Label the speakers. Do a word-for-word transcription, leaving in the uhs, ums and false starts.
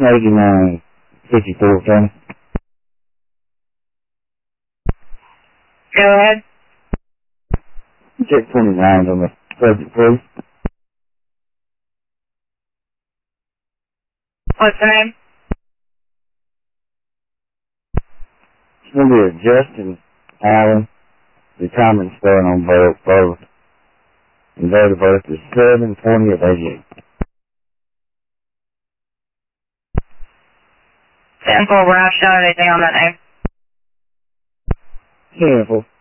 Speaker 1: eighty-nine fifty-four, Tony.
Speaker 2: Go ahead.
Speaker 1: Check twenty-nine on the subject, please.
Speaker 2: What's the name?
Speaker 1: It's going to be a Justin Allen. The common spelling on both. both. And date of birth is seven twenty of eighty-eight.
Speaker 2: Simple, we're not showing anything on that name.
Speaker 1: Simple.